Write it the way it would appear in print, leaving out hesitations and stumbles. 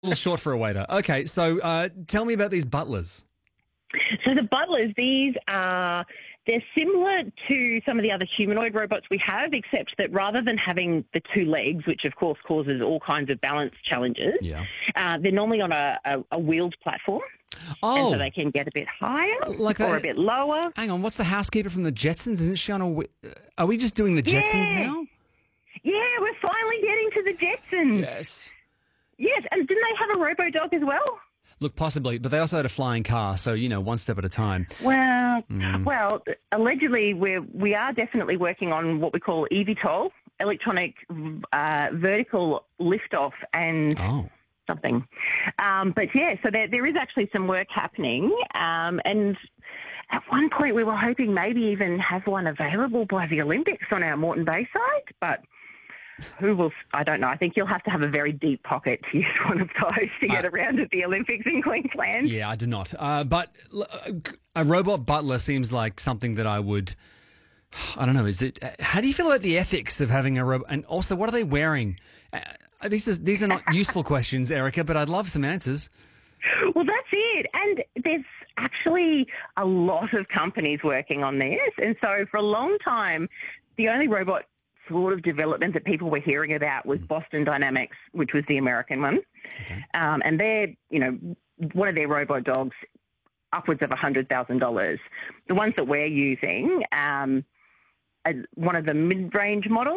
little short for a waiter. Okay, so tell me about these butlers. So the butlers, they're similar to some of the other humanoid robots we have, except that rather than having the two legs, which of course causes all kinds of balance challenges, they're normally on a wheeled platform. Oh, and so they can get a bit higher or a bit lower. Hang on, what's the housekeeper from the Jetsons? Isn't she on Are we just doing the Jetsons now? Yeah, we're finally getting to the Jetsons. Yes. Yes, and didn't they have a robo-dog as well? Look, possibly, but they also had a flying car, so, one step at a time. Well, allegedly we are definitely working on what we call eVTOL, electronic vertical liftoff and something. But yeah, so there is actually some work happening, and at one point we were hoping maybe even have one available by the Olympics on our Moreton Bay site, but I don't know. I think you'll have to have a very deep pocket to use one of those to get around at the Olympics in Queensland. Yeah, I do not. But a robot butler seems like something that I would, I don't know, how do you feel about the ethics of having a robot? And also, what are they wearing? These are not useful questions, Erica, but I'd love some answers. Well, that's it. And there's actually a lot of companies working on this. And so for a long time, the only robot sort of development that people were hearing about was Boston Dynamics, which was the American one. Okay. And they're, one of their robot dogs, upwards of $100,000. The ones that we're using, one of the mid-range models,